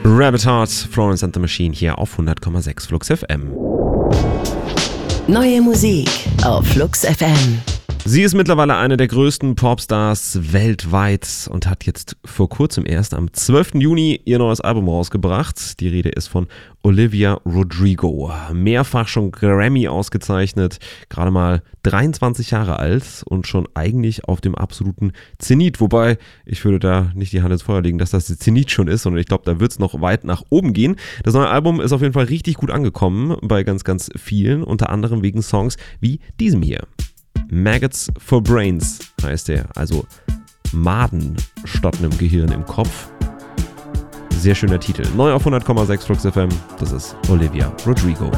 Rabbit Heart, Florence and the Machine hier auf 100,6 Flux FM. Neue Musik auf Flux FM. Sie ist mittlerweile eine der größten Popstars weltweit und hat jetzt vor kurzem erst am 12. Juni ihr neues Album rausgebracht. Die Rede ist von Olivia Rodrigo. Mehrfach schon Grammy ausgezeichnet, gerade mal 23 Jahre alt und schon eigentlich auf dem absoluten Zenit. Wobei, ich würde da nicht die Hand ins Feuer legen, dass das der Zenit schon ist, sondern ich glaube, da wird es noch weit nach oben gehen. Das neue Album ist auf jeden Fall richtig gut angekommen bei ganz, ganz vielen, unter anderem wegen Songs wie diesem hier. Maggots for Brains heißt er, also Maden statt einem Gehirn im Kopf. Sehr schöner Titel. Neu auf 100,6 Flux FM, das ist Olivia Rodrigo.